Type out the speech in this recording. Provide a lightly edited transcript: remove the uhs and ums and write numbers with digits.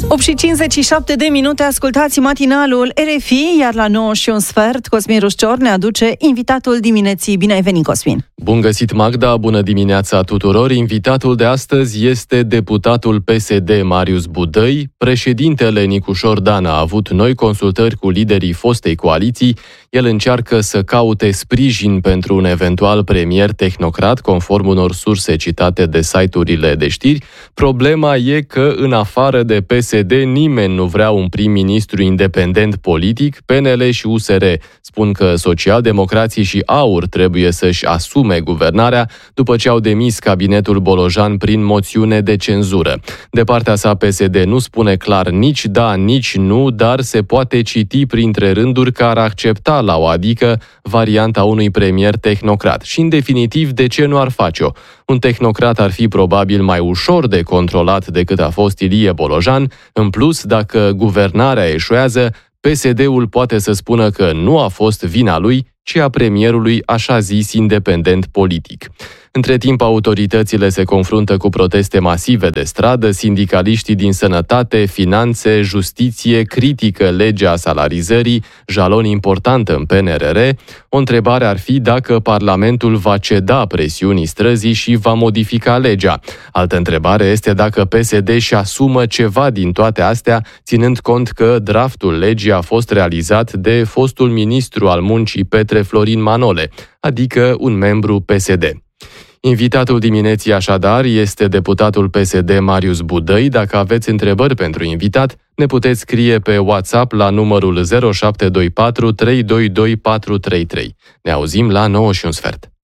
8:57, ascultați matinalul RFI, iar la 9:01, Cosmin Rușcior ne aduce invitatul dimineții. Bine ai venit, Cosmin! Bun găsit, Magda! Bună dimineața tuturor! Invitatul de astăzi este deputatul PSD Marius Budăi. Președintele Nicușor Dan a avut noi consultări cu liderii fostei coaliții. El încearcă să caute sprijin pentru un eventual premier tehnocrat, conform unor surse citate de site-urile de știri. Problema e că, în afară de PSD, nimeni nu vrea un prim-ministru independent politic. PNL și USR spun că socialdemocrații și AUR trebuie să-și asume guvernarea după ce au demis cabinetul Bolojan prin moțiune de cenzură. De partea sa, PSD nu spune clar nici da, nici nu, dar se poate citi printre rânduri că ar accepta la o adică varianta unui premier tehnocrat. Și, în definitiv, de ce nu ar face-o? Un tehnocrat ar fi probabil mai ușor de controlat decât a fost Ilie Bolojan. În plus, dacă guvernarea eșuează, PSD-ul poate să spună că nu a fost vina lui, ci a premierului așa zis independent politic. Între timp, autoritățile se confruntă cu proteste masive de stradă, sindicaliștii din sănătate, finanțe, justiție critică legea salarizării, jalon important în PNRR. O întrebare ar fi dacă Parlamentul va ceda presiunii străzii și va modifica legea. Altă întrebare este dacă PSD și asumă ceva din toate astea, ținând cont că draftul legii a fost realizat de fostul ministru al muncii Petre Florin Manole, adică un membru PSD. Invitatul dimineții așadar este deputatul PSD Marius Budăi. Dacă aveți întrebări pentru invitat, ne puteți scrie pe WhatsApp la numărul 0724 322 433. Ne auzim la 9:01.